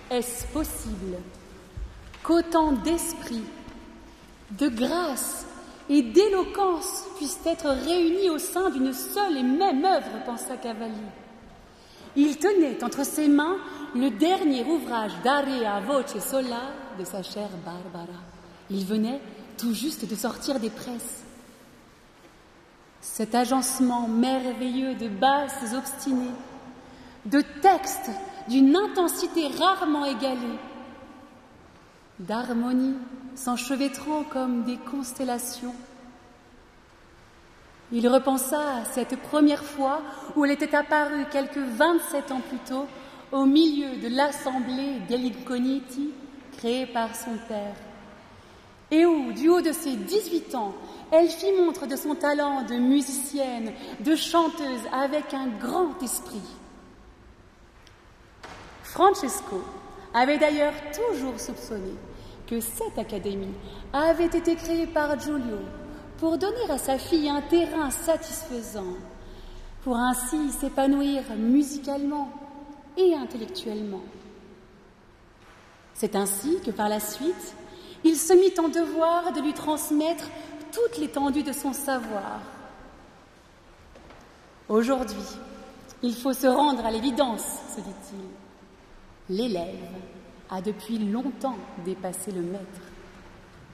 Est-ce possible qu'autant d'esprit, de grâce et d'éloquence puissent être réunis au sein d'une seule et même œuvre, pensa Cavalli. Il tenait entre ses mains le dernier ouvrage d'Area Voce Sola de sa chère Barbara. Il venait tout juste de sortir des presses. Cet agencement merveilleux de basses obstinées, de textes d'une intensité rarement égalée, d'harmonies s'enchevêtrant comme des constellations. Il repensa à cette première fois où elle était apparue quelques 27 ans plus tôt au milieu de l'assemblée d'Eliconiti créée par son père, et où, du haut de ses 18 ans, elle fit montre de son talent de musicienne, de chanteuse avec un grand esprit. Francesco avait d'ailleurs toujours soupçonné que cette académie avait été créée par Giulio pour donner à sa fille un terrain satisfaisant, pour ainsi s'épanouir musicalement et intellectuellement. C'est ainsi que par la suite, il se mit en devoir de lui transmettre toute l'étendue de son savoir. Aujourd'hui, il faut se rendre à l'évidence, se dit-il. L'élève a depuis longtemps dépassé le maître.